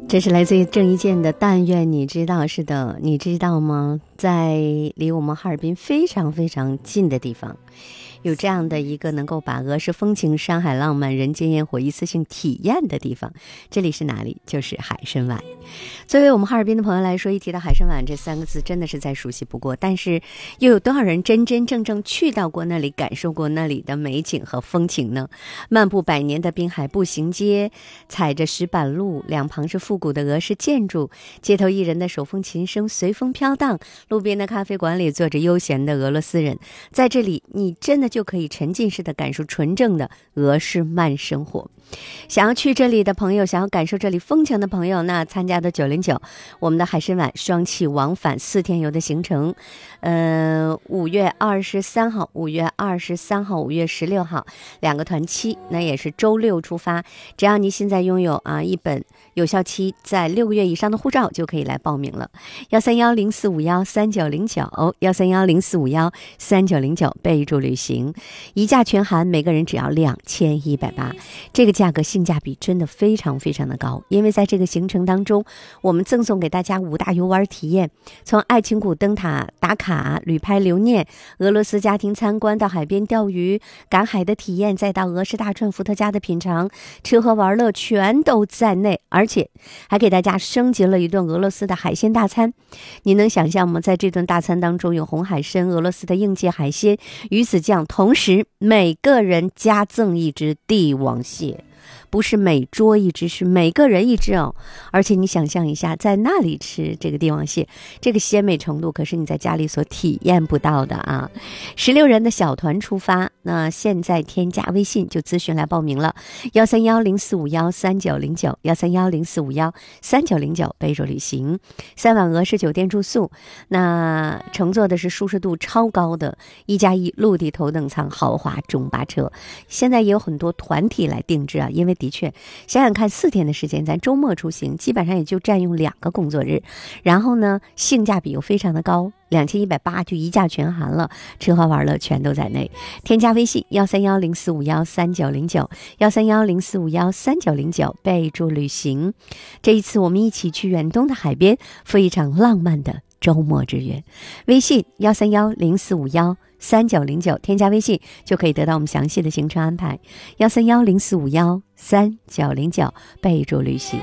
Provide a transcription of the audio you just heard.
这是来自于郑伊健的《但愿你知道》。是的，你知道吗？在离我们哈尔滨非常非常近的地方，有这样的一个能够把俄式风情、山海浪漫、人间烟火一次性体验的地方。这里是哪里？就是海参崴。作为我们哈尔滨的朋友来说，一提到海参崴这三个字，真的是再熟悉不过。但是，又有多少人真真正正去到过那里，感受过那里的美景和风情呢？漫步百年的滨海步行街，踩着石板路，两旁是复古的俄式建筑，街头艺人的手风琴声随风飘荡，路边的咖啡馆里坐着悠闲的俄罗斯人。在这里，你真的就可以沉浸式的感受纯正的俄式慢生活。想要去这里的朋友，想要感受这里风情的朋友，那参加的909我们的海参崴双气往返4天游的行程，5月23号、5月23号、5月16号2个团期，那也是周6出发。只要你现在拥有一本有效期在6个月以上的护照，就可以来报名了。13104513909，13104513909，备注旅行，一价全含，每个人只要2180。这个价格性价比真的非常非常的高，因为在这个行程当中，我们赠送给大家5大游玩体验，从爱情谷灯塔打卡、旅拍留念、俄罗斯家庭参观，到海边钓鱼、赶海的体验，再到俄式大串伏特加的品尝，吃喝玩乐全都在内，而且还给大家升级了一顿俄罗斯的海鲜大餐。你能想象吗？在这顿大餐当中有红海参、俄罗斯的应届海鲜、鱼子酱，同时每个人加赠一只帝王蟹，不是每桌一只，是每个人一只哦。而且你想象一下，在那里吃这个帝王蟹，这个鲜美程度可是你在家里所体验不到的啊。16人的小团出发，那现在添加微信就咨询来报名了，13104513909，13104513909，备注旅行，3晚俄式酒店住宿，那乘坐的是舒适度超高的1+1陆地头等舱豪华中巴车。现在也有很多团体来定制啊，因为的确想想看，4天的时间，咱周末出行基本上也就占用2个工作日，然后呢性价比又非常的高，2180就一价全含了，吃喝玩乐全都在内。添加微信13104513909，13104513909，备注旅行。这一次我们一起去远东的海边，赴一场浪漫的周末之约。微信13104513909，添加微信就可以得到我们详细的行程安排。13104513909，备注旅行。